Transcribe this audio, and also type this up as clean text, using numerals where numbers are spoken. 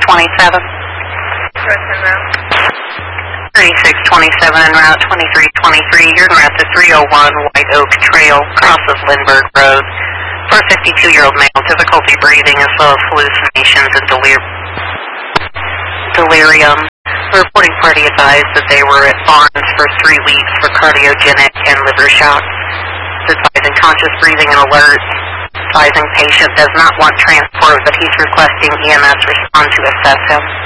3627. 3627 en route 2323. You're en route to 301 White Oak Trail, crosses Lindbergh Road. For a 52-year-old male, difficulty breathing as well as hallucinations and delirium. The reporting party advised that they were at Barnes for 3 weeks for cardiogenic and liver shock. Advising conscious breathing and alert. Advising patient does not want transport, but he's requesting EMS respond to assess him.